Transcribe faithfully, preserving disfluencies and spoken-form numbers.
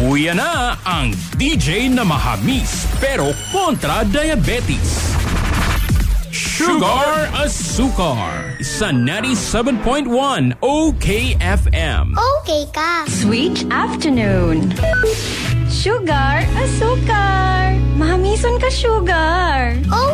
Luya na ang D J na mahamis pero kontra diabetes. Sugar Asukar sa ninety-seven point one O K F M. Okay ka. Sweet afternoon. Sugar Asukar. Mahamison ka, sugar. Oh,